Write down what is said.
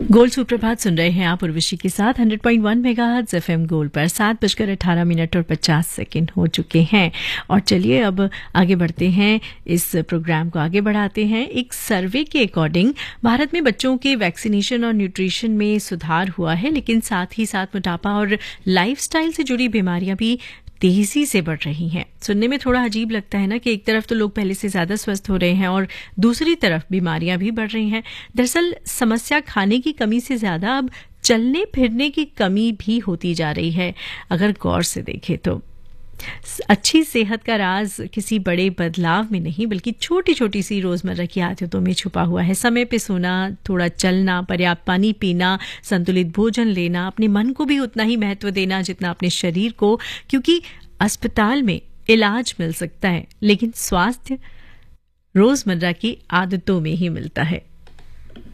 Gold सुप्रभात सुन रहे हैं आप उर्वशी के साथ 100.1 मेगाहर्ट्ज एफएम गोल्ड पर 7:18 और 50 सेकंड हो चुके हैं। और चलिए अब आगे बढ़ते हैं, इस प्रोग्राम को आगे बढ़ाते हैं। एक सर्वे के अकॉर्डिंग भारत में बच्चों के वैक्सीनेशन और न्यूट्रिशन में सुधार हुआ है, लेकिन साथ ही साथ मोटापा और लाइफस्टाइल से जुड़ी बीमारियां भी तेजी से बढ़ रही हैं। सुनने में थोड़ा अजीब लगता है ना कि एक तरफ तो लोग पहले से ज्यादा स्वस्थ हो रहे हैं और दूसरी तरफ बीमारियां भी बढ़ रही हैं। दरअसल समस्या खाने की कमी से ज्यादा अब चलने फिरने की कमी भी होती जा रही है। अगर गौर से देखें तो अच्छी सेहत का राज किसी बड़े बदलाव में नहीं, बल्कि छोटी छोटी सी रोजमर्रा की आदतों में छुपा हुआ है। समय पे सोना, थोड़ा चलना, पर्याप्त पानी पीना, संतुलित भोजन लेना, अपने मन को भी उतना ही महत्व देना जितना अपने शरीर को, क्योंकि अस्पताल में इलाज मिल सकता है लेकिन स्वास्थ्य रोजमर्रा की आदतों में ही मिलता है।